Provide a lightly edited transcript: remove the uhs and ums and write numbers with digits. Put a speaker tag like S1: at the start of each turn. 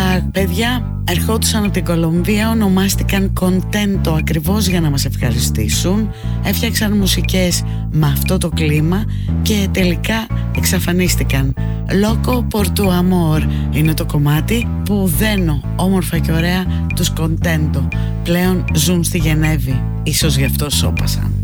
S1: Τα παιδιά ερχόντουσαν από την Κολομβία, ονομάστηκαν Contento ακριβώς για να μας ευχαριστήσουν. Έφτιαξαν μουσικές με αυτό το κλίμα και τελικά εξαφανίστηκαν. Loco por tu amor είναι το κομμάτι που δένω όμορφα και ωραία τους Contento. Πλέον ζουν στη Γενέβη, ίσως γι' αυτό σώπασαν.